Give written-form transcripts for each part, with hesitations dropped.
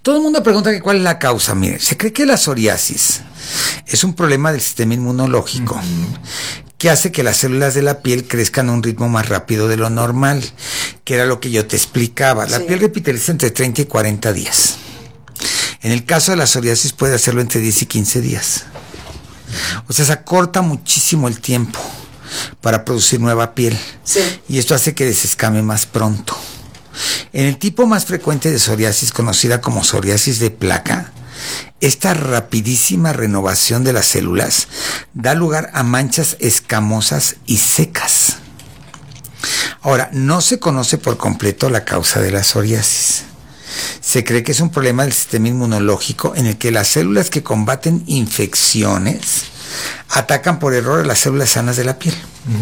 Todo el mundo pregunta que cuál es la causa. Mire, se cree que la psoriasis es un problema del sistema inmunológico que hace que las células de la piel crezcan a un ritmo más rápido de lo normal, que era lo que yo te explicaba. La piel revitaliza entre 30 y 40 días. En el caso de la psoriasis puede hacerlo entre 10 y 15 días. O sea, se acorta muchísimo el tiempo para producir nueva piel. Sí. Y esto hace que desescame más pronto. En el tipo más frecuente de psoriasis, conocida como psoriasis de placa, esta rapidísima renovación de las células da lugar a manchas escamosas y secas. Ahora, no se conoce por completo la causa de la psoriasis. Se cree que es un problema del sistema inmunológico en el que las células que combaten infecciones atacan por error a las células sanas de la piel.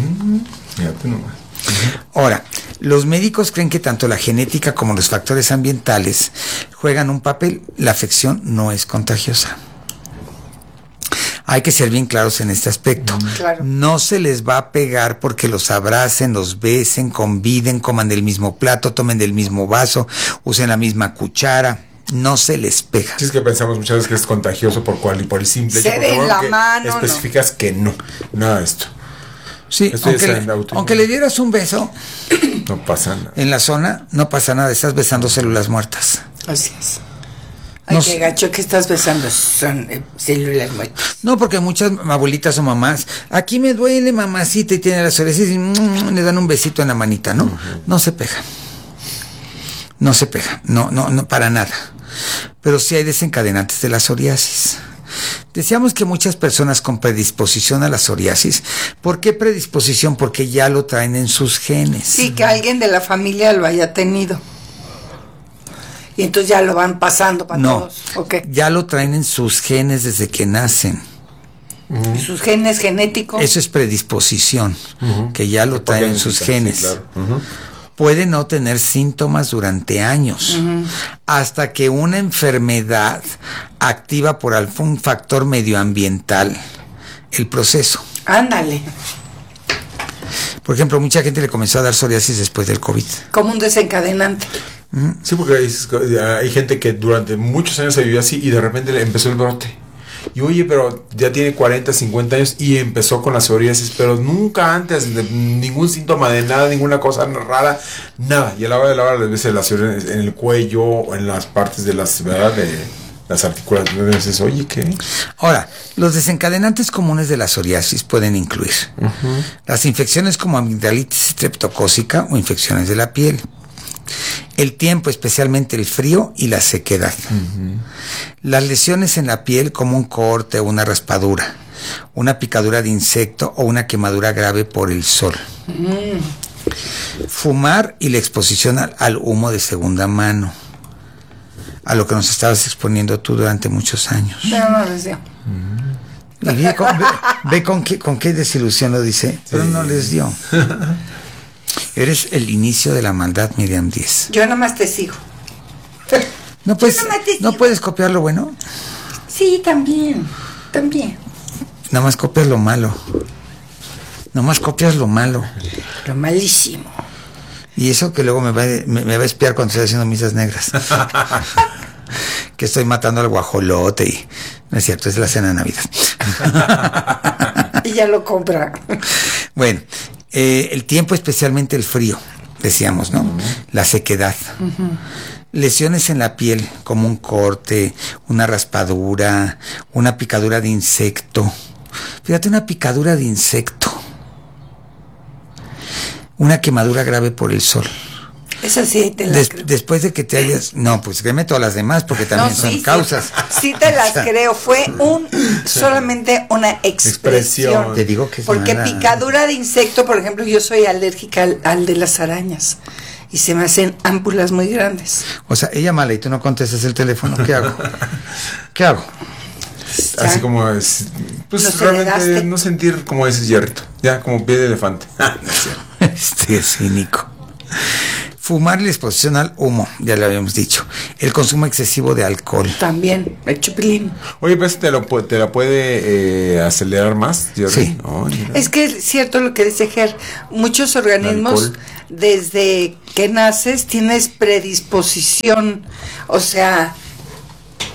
Ahora, los médicos creen que tanto la genética como los factores ambientales juegan un papel. La afección no es contagiosa. Hay que ser bien claros en este aspecto. Claro. No se les va a pegar porque los abracen, los besen, conviden, coman del mismo plato, tomen del mismo vaso, usen la misma cuchara. No se les pega. Sí, es que pensamos muchas veces que es contagioso por el simple hecho. Se den la mano. Especificas que no, nada de esto. Sí, aunque le dieras un beso, no pasa nada. En la zona, no pasa nada, estás besando células muertas. Así es. Ay, qué gacho que estás besando, son células muertas. No, porque muchas abuelitas o mamás, aquí me duele mamacita y tiene la psoriasis y le dan un besito en la manita, ¿no? No se pega. No se pega, no, para nada. Pero sí hay desencadenantes de la psoriasis. Decíamos que muchas personas con predisposición a la psoriasis. ¿Por qué predisposición? Porque ya lo traen en sus genes. Sí, que alguien de la familia lo haya tenido. Y entonces ya lo van pasando para todos. Okay. Ya lo traen en sus genes desde que nacen. ¿Sus genes genéticos? Eso es predisposición, que ya lo traen en sus genes. Sí, claro. Puede no tener síntomas durante años, hasta que una enfermedad activa por algún factor medioambiental el proceso. Ándale. Por ejemplo, mucha gente le comenzó a dar psoriasis después del COVID. Como un desencadenante. Sí, porque hay gente que durante muchos años se vivió así y de repente le empezó el brote. Y oye, pero ya tiene 40, 50 años y empezó con la psoriasis, pero nunca antes, de ningún síntoma de nada, ninguna cosa rara, nada. Y a la hora de la hora les ves la psoriasis en el cuello o en las partes de las, ¿verdad? De las articulaciones. Dices, oye, ¿qué? Ahora, los desencadenantes comunes de la psoriasis pueden incluir las infecciones como amigdalitis streptocócica o infecciones de la piel. El tiempo, especialmente el frío y la sequedad. Las lesiones en la piel como un corte o una raspadura, una picadura de insecto o una quemadura grave por el sol. Fumar y la exposición al humo de segunda mano, a lo que nos estabas exponiendo tú durante muchos años. Pero no les dio. Y ve con qué desilusión lo dice, pero no les dio. Eres el inicio de la maldad, Miriam Díez. Yo nomás te sigo. ¿No puedes copiar lo bueno? Sí, también. Nada más copias lo malo. Nomás copias lo malo. Lo malísimo. Y eso que luego me va a espiar cuando estoy haciendo misas negras. Que estoy matando al guajolote y... No es cierto, es la cena de Navidad. Y ya lo compra. Bueno, el tiempo, especialmente el frío, decíamos, ¿no? La sequedad. Lesiones en la piel, como un corte, una raspadura, una picadura de insecto. Fíjate, una picadura de insecto. Una quemadura grave por el sol. Esa sí te las creo. Después de que te hayas... No, pues créeme todas las demás, porque también son causas. Sí te las creo. Fue solamente una expresión. Te digo que es porque mala. Picadura de insecto, por ejemplo, yo soy alérgica al de las arañas. Y se me hacen ámpulas muy grandes. O sea, ella mala y tú no contestas el teléfono. ¿Qué hago? ¿Qué hago? Así como es... Pues realmente no sentir como ese hierrito. Ya, como pie de elefante. Este es cínico. Fumar y la exposición al humo, ya lo habíamos dicho. El consumo excesivo de alcohol. También, el chupilín. Oye, pues te la puede acelerar más, Jerry. Sí. Oh, es que es cierto lo que dice Ger. Muchos organismos, desde que naces, tienes predisposición. O sea,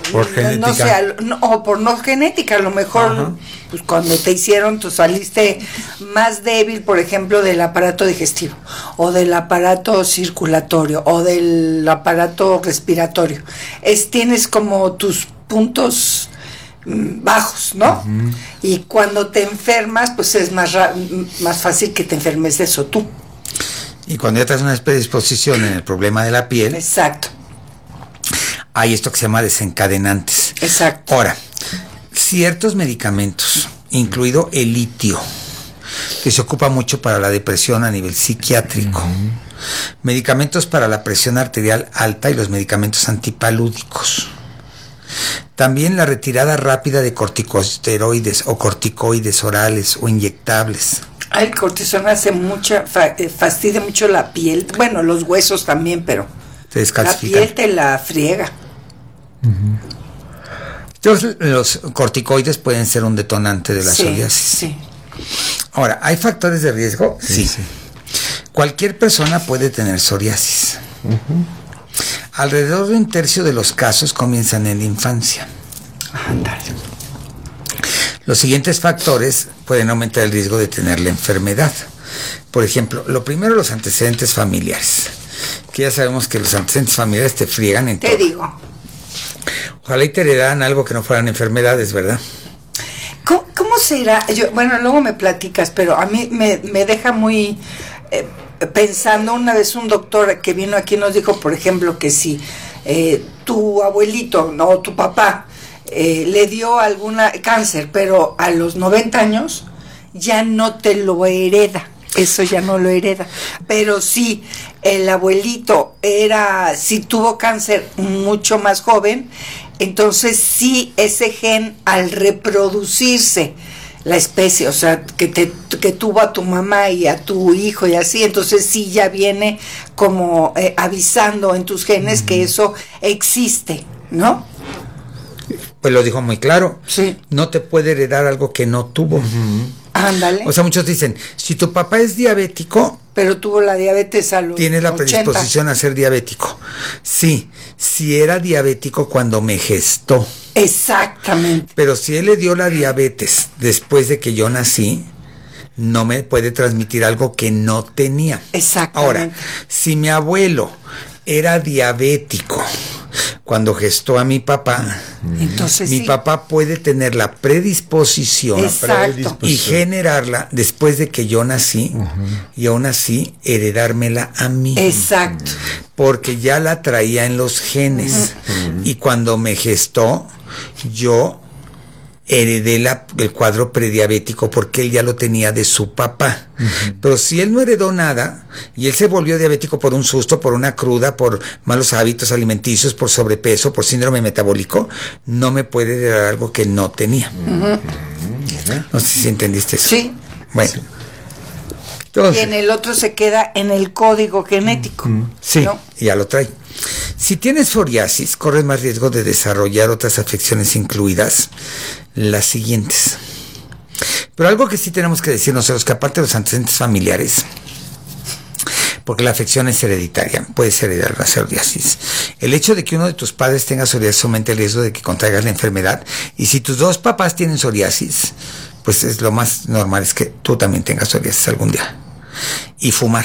Por genética. No sé, o por no genética, a lo mejor, Ajá. pues cuando te hicieron, tú saliste más débil, por ejemplo, del aparato digestivo, o del aparato circulatorio, o del aparato respiratorio. Tienes como tus puntos bajos, ¿no? Uh-huh. Y cuando te enfermas, pues es más fácil que te enfermes de eso tú. Y cuando ya traes una predisposición en el problema de la piel. Exacto. Hay esto que se llama desencadenantes. Exacto. Ahora, ciertos medicamentos, incluido el litio, que se ocupa mucho para la depresión a nivel psiquiátrico, medicamentos para la presión arterial alta y los medicamentos antipalúdicos. También la retirada rápida de corticosteroides o corticoides orales o inyectables. El cortisona hace fastidia mucho la piel, bueno, los huesos también, pero la piel te la friega. Uh-huh. Entonces, los corticoides pueden ser un detonante de la psoriasis. Sí. Ahora, ¿hay factores de riesgo? Sí. Cualquier persona puede tener psoriasis. Uh-huh. Alrededor de 1/3 de los casos comienzan en la infancia. Ándale. Los siguientes factores pueden aumentar el riesgo de tener la enfermedad. Por ejemplo, lo primero, los antecedentes familiares. Que ya sabemos que los antecedentes familiares te friegan en todo. Te digo. Ojalá y te heredaran algo que no fueran enfermedades, ¿verdad? ¿Cómo será? Bueno, luego me platicas, pero a mí me deja muy pensando. Una vez un doctor que vino aquí nos dijo, por ejemplo, que si tu abuelito o tu papá le dio cáncer, pero a los 90 años ya no te lo hereda. Eso ya no lo hereda. Pero si el abuelito si tuvo cáncer mucho más joven, entonces sí, ese gen al reproducirse la especie, o sea, que tuvo a tu mamá y a tu hijo y así, entonces sí ya viene como avisando en tus genes que eso existe, ¿no? Pues lo dijo muy claro. Sí. No te puede heredar algo que no tuvo. Uh-huh. Ándale. O sea, muchos dicen, si tu papá es diabético, pero tuvo la diabetes a los tienes la 80. predisposición a ser diabético. Sí, si era diabético cuando me gestó. Exactamente. Pero si él le dio la diabetes después de que yo nací, no me puede transmitir algo que no tenía. Exactamente. Ahora, si mi abuelo era diabético cuando gestó a mi papá, entonces mi papá puede tener la predisposición y generarla después de que yo nací, y aún así heredármela a mí. Exacto. Porque ya la traía en los genes. Y cuando me gestó, yo heredé el cuadro prediabético porque él ya lo tenía de su papá. Pero si él no heredó nada y él se volvió diabético por un susto, por una cruda, por malos hábitos alimenticios, por sobrepeso, por síndrome metabólico, no me puede heredar algo que no tenía. No sé si entendiste eso. Sí. Bueno. Sí. Entonces, y en el otro se queda en el código genético. Sí, ¿no? Ya lo trae. Si tienes psoriasis, corres más riesgo de desarrollar otras afecciones, incluidas las siguientes. Pero algo que sí tenemos que decir nosotros, que aparte de los antecedentes familiares, porque la afección es hereditaria, puede ser heredar la psoriasis. El hecho de que uno de tus padres tenga psoriasis aumenta el riesgo de que contraigas la enfermedad, y si tus dos papás tienen psoriasis, pues es lo más normal es que tú también tengas psoriasis algún día. Y fumar.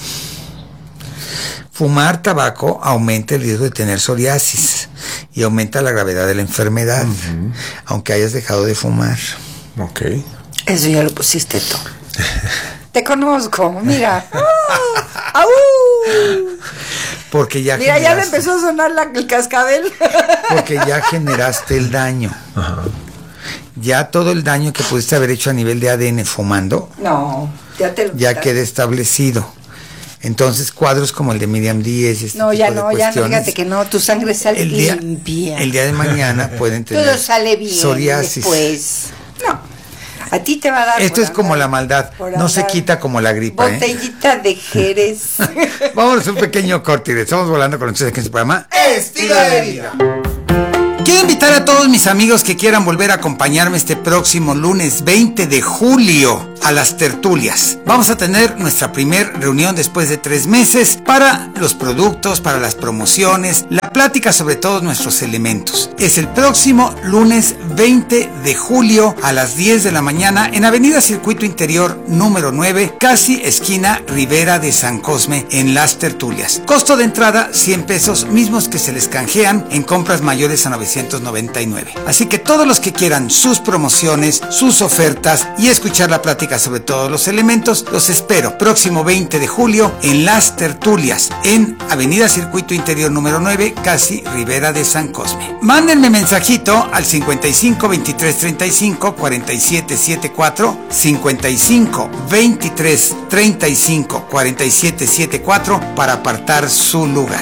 Fumar tabaco aumenta el riesgo de tener psoriasis y aumenta la gravedad de la enfermedad, aunque hayas dejado de fumar. Ok. Eso ya lo pusiste tú. Te conozco, mira. ¡Au! Porque ya mira, ya le empezó a sonar el cascabel. Porque ya generaste el daño. Ajá. Ya todo el daño que pudiste haber hecho a nivel de ADN fumando, no, ya queda establecido. Entonces, cuadros como el de Miriam Díez, ya no, fíjate que no, tu sangre sale limpia. El día de mañana pueden tener todo sale bien psoriasis. Después. No, a ti te va a dar. Esto es como la maldad, no se quita como la gripa. Botellita de Jerez. Vamos a un pequeño corte y estamos volando con ustedes aquí en su programa Estilo de Vida. Quiero invitar a todos mis amigos que quieran volver a acompañarme este próximo lunes 20 de julio a las tertulias. Vamos a tener nuestra primer reunión después de 3 meses para los productos, para las promociones, la plática sobre todos nuestros elementos. Es el próximo lunes 20 de julio a las 10 de la mañana en Avenida Circuito Interior número 9, casi esquina Ribera de San Cosme, en las tertulias. Costo de entrada 100 pesos, mismos que se les canjean en compras mayores a 999. Así que todos los que quieran sus promociones, sus ofertas y escuchar la plática sobre todos los elementos, los espero próximo 20 de julio en las tertulias en Avenida Circuito Interior número 9, casi Ribera de San Cosme. Mándenme mensajito al 55 23 35 47 74, 55 23 35 47 74 para apartar su lugar.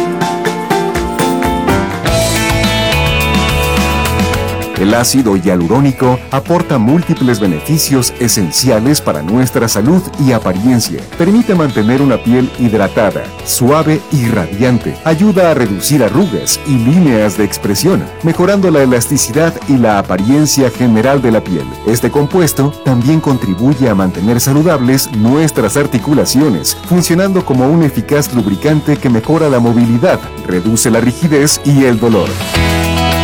El ácido hialurónico aporta múltiples beneficios esenciales para nuestra salud y apariencia. Permite mantener una piel hidratada, suave y radiante. Ayuda a reducir arrugas y líneas de expresión, mejorando la elasticidad y la apariencia general de la piel. Este compuesto también contribuye a mantener saludables nuestras articulaciones, funcionando como un eficaz lubricante que mejora la movilidad, reduce la rigidez y el dolor.